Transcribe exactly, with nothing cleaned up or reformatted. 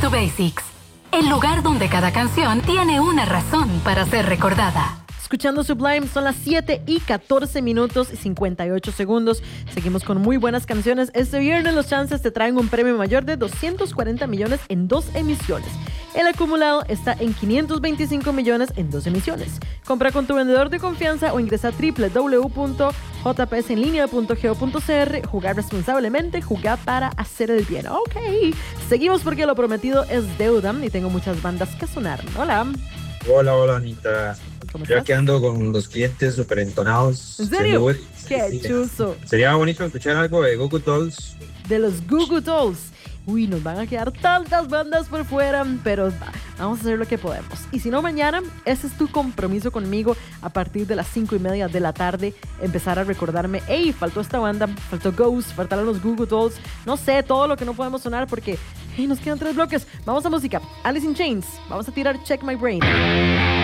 to Basics, el lugar donde cada canción tiene una razón para ser recordada. Escuchando Sublime, son las siete y catorce minutos y cincuenta y ocho segundos. Seguimos con muy buenas canciones. Este viernes los Chances te traen un premio mayor de doscientos cuarenta millones en dos emisiones. El acumulado está en quinientos veinticinco millones en dos emisiones. Compra con tu vendedor de confianza o ingresa a doble u doble u doble u punto j p s en línea punto go punto c r. Jugar responsablemente, jugar para hacer el bien. Ok, seguimos porque lo prometido es deuda y tengo muchas bandas que sonar. Hola. Hola, hola, Anita. ¿Cómo Yo estás? aquí ando con los clientes súper entonados. ¿En serio? Seguro. Qué Sí. chuzo. Sería bonito escuchar algo de Google Dolls. De los Goo Goo Dolls. Uy, nos van a quedar tantas bandas por fuera, pero va, vamos a hacer lo que podemos. Y si no, mañana, ese es tu compromiso conmigo a partir de las cinco y media de la tarde, empezar a recordarme, hey, faltó esta banda, faltó Ghost, faltaron los Goo Goo Dolls, no sé, todo lo que no podemos sonar porque, hey, nos quedan tres bloques. Vamos a música. Alice in Chains, vamos a tirar Check My Brain.